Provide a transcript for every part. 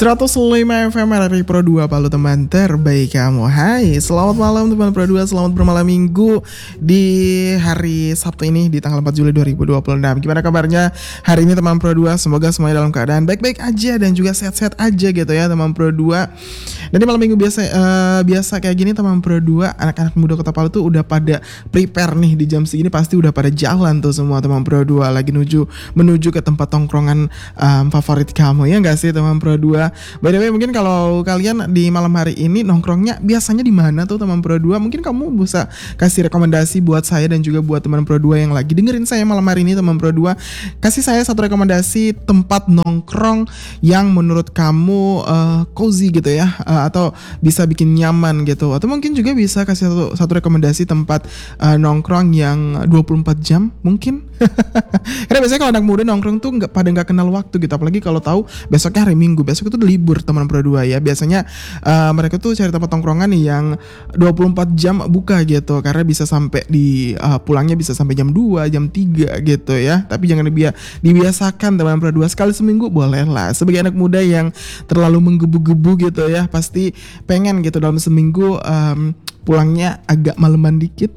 105 FM RRI Pro 2 Palu, teman terbaik kamu. Hai, selamat malam teman Pro 2, selamat bermalam minggu di hari Sabtu ini di tanggal 4 Juli 2026. Gimana kabarnya hari ini teman Pro 2? Semoga semuanya dalam keadaan baik-baik aja dan juga sehat-sehat aja gitu ya teman Pro 2. Dan di malam minggu biasa kayak gini teman Pro 2, anak-anak muda Kota Palu tuh udah pada prepare nih di jam segini, pasti udah pada jalan tuh semua teman Pro 2 lagi menuju ke tempat tongkrongan favorit kamu, ya nggak sih teman Pro 2? By the way, mungkin kalau kalian di malam hari ini nongkrongnya biasanya di mana tuh teman Pro 2? Mungkin kamu bisa kasih rekomendasi buat saya dan juga buat teman Pro 2 yang lagi dengerin saya malam hari ini teman Pro 2. Kasih saya satu rekomendasi tempat nongkrong yang menurut kamu cozy gitu ya, atau bisa bikin nyaman gitu. Atau mungkin juga bisa kasih satu rekomendasi tempat nongkrong yang 24 jam mungkin. Karena biasanya kalau anak muda nongkrong tuh nggak kenal waktu gitu, apalagi kalau tahu besoknya hari Minggu, besok itu libur teman Pro 2 ya. Biasanya mereka tuh cari tempat tongkrongan yang 24 jam buka gitu, karena bisa sampai pulangnya bisa sampai jam 2, jam 3 gitu ya. Tapi jangan dibiasakan teman Pro 2, sekali seminggu boleh lah. Sebagai anak muda yang terlalu menggebu-gebu gitu ya, pasti pengen gitu dalam seminggu pulangnya agak maleman dikit.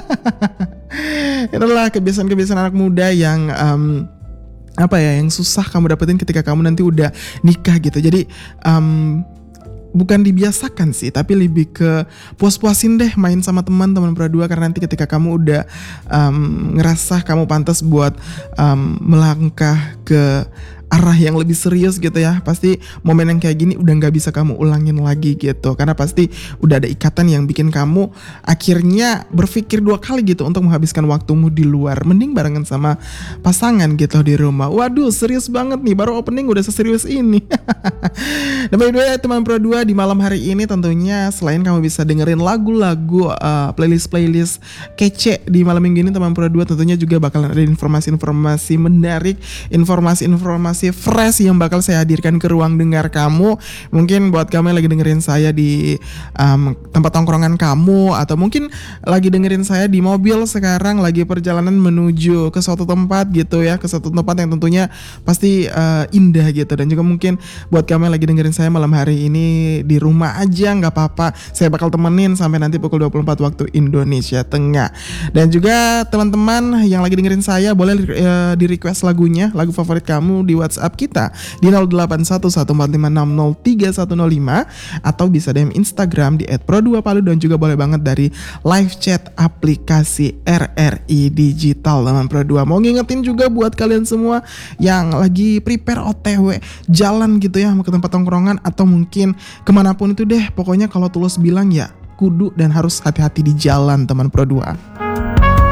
Itulah kebiasaan-kebiasaan anak muda yang yang susah kamu dapetin ketika kamu nanti udah nikah gitu. Jadi bukan dibiasakan sih, tapi lebih ke puas-puasin deh main sama teman-teman Pro 2, karena nanti ketika kamu udah ngerasa kamu pantas buat melangkah ke arah yang lebih serius gitu ya, pasti momen yang kayak gini udah gak bisa kamu ulangin lagi gitu, karena pasti udah ada ikatan yang bikin kamu akhirnya berpikir 2 kali gitu untuk menghabiskan waktumu di luar, mending barengan sama pasangan gitu di rumah. Waduh, serius banget nih, baru opening udah seserius ini. Dan by the way teman Pro 2, di malam hari ini tentunya selain kamu bisa dengerin lagu-lagu playlist kece di malam minggu ini teman Pro 2, tentunya juga bakalan ada informasi-informasi menarik, informasi fresh yang bakal saya hadirkan ke ruang dengar kamu. Mungkin buat kamu yang lagi dengerin saya di tempat tongkrongan kamu, atau mungkin lagi dengerin saya di mobil sekarang lagi perjalanan menuju ke suatu tempat gitu ya, ke suatu tempat yang tentunya pasti indah gitu. Dan juga mungkin buat kamu yang lagi dengerin saya malam hari ini di rumah aja, nggak apa-apa, saya bakal temenin sampai nanti pukul 24 waktu Indonesia Tengah. Dan juga teman-teman yang lagi dengerin saya boleh di request lagunya, lagu favorit kamu di WhatsApp kita di 081145603105, atau bisa DM Instagram di @pro2palu, dan juga boleh banget dari live chat aplikasi RRI Digital teman Pro 2. Mau ngingetin juga buat kalian semua yang lagi prepare OTW jalan gitu ya, mau ke tempat tongkrongan atau mungkin kemanapun itu deh, pokoknya kalau Tulus bilang ya kudu dan harus hati-hati di jalan teman Pro 2.